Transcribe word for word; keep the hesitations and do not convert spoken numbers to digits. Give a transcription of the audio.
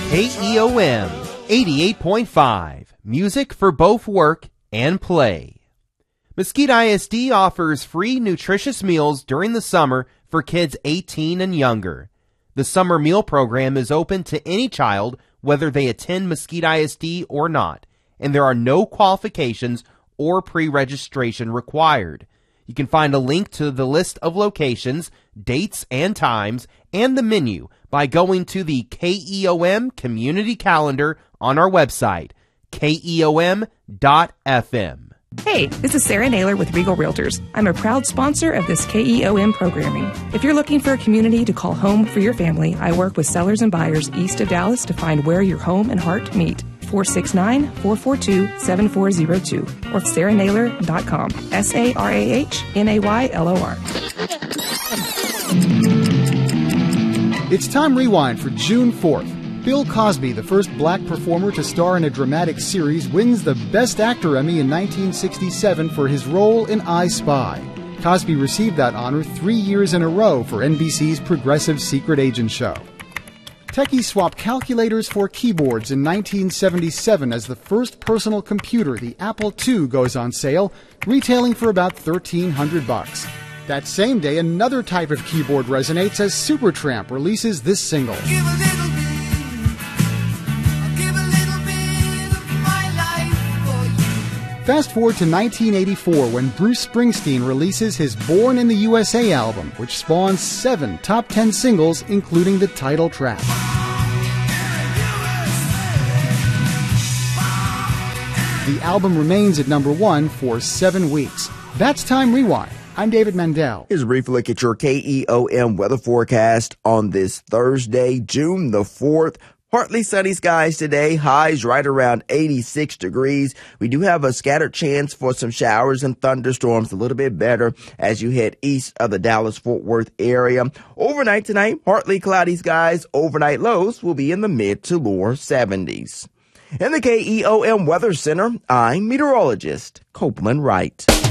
K E O M eighty-eight point five, music for both work and play. Mesquite I S D offers free nutritious meals during the summer for kids eighteen and younger. The summer meal program is open to any child, whether they attend Mesquite I S D or not, and there are no qualifications or pre-registration required. You can find a link to the list of locations, dates and times, and the menu by going to the K E O M community calendar on our website, K E O M dot F M. Hey, this is Sarah Naylor with Regal Realtors. I'm a proud sponsor of this K E O M programming. If you're looking for a community to call home for your family, I work with sellers and buyers east of Dallas to find where your home and heart meet. four six nine, four four two, seven four zero two or sarah naylor dot com. S A R A H N A Y L O R. It's Time Rewind for June fourth. Bill Cosby, the first black performer to star in a dramatic series, wins the Best Actor Emmy in nineteen sixty-seven for his role in I Spy. Cosby received that honor three years in a row for N B C's progressive secret agent show. Techies swapped calculators for keyboards in nineteen seventy-seven as the first personal computer, the Apple two, goes on sale, retailing for about thirteen hundred bucks. That same day, another type of keyboard resonates as Supertramp releases this single. Give a little bit, I'll give a little bit of my life for you. Fast forward to nineteen eighty-four when Bruce Springsteen releases his Born in the U S A album, which spawns seven top ten singles, including the title track. The album remains at number one for seven weeks. That's Time Rewind. I'm David Mandel. Here's a brief look at your K E O M weather forecast on this Thursday, June the fourth. Partly sunny skies today, highs right around eighty-six degrees. We do have a scattered chance for some showers and thunderstorms, a little bit better as you head east of the Dallas-Fort Worth area. Overnight tonight, partly cloudy skies. Overnight lows will be in the mid to lower seventies. In the K E O M Weather Center, I'm meteorologist Copeland Wright.